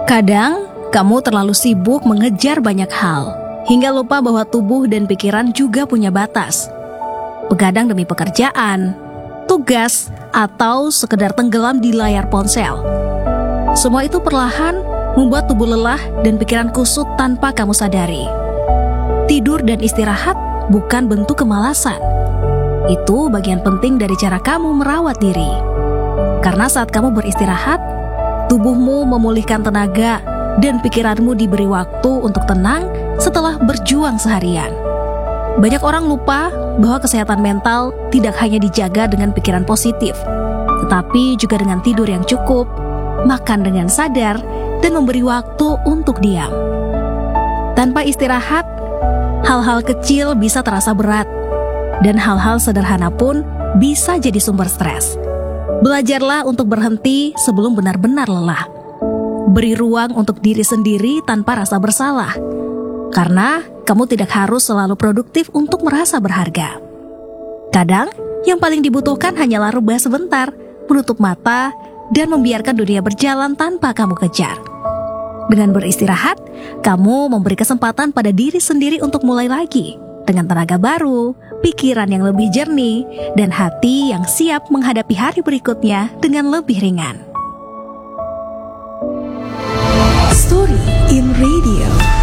Kadang, kamu terlalu sibuk mengejar banyak hal, hingga lupa bahwa tubuh dan pikiran juga punya batas. Begadang demi pekerjaan, tugas, atau sekedar tenggelam di layar ponsel. Semua itu perlahan membuat tubuh lelah dan pikiran kusut tanpa kamu sadari. Tidur dan istirahat bukan bentuk kemalasan. Itu bagian penting dari cara kamu merawat diri. Karena saat kamu beristirahat, tubuhmu memulihkan tenaga dan pikiranmu diberi waktu untuk tenang setelah berjuang seharian. Banyak orang lupa bahwa kesehatan mental tidak hanya dijaga dengan pikiran positif, tetapi juga dengan tidur yang cukup, makan dengan sadar, dan memberi waktu untuk diam. Tanpa istirahat, hal-hal kecil bisa terasa berat, dan hal-hal sederhana pun bisa jadi sumber stres. Belajarlah untuk berhenti sebelum benar-benar lelah. Beri ruang untuk diri sendiri tanpa rasa bersalah. Karena kamu tidak harus selalu produktif untuk merasa berharga. Kadang, yang paling dibutuhkan hanyalah rebah sebentar, menutup mata, dan membiarkan dunia berjalan tanpa kamu kejar. Dengan beristirahat, kamu memberi kesempatan pada diri sendiri untuk mulai lagi. Dengan tenaga baru, pikiran yang lebih jernih, dan hati yang siap menghadapi hari berikutnya dengan lebih ringan. Story in Radio.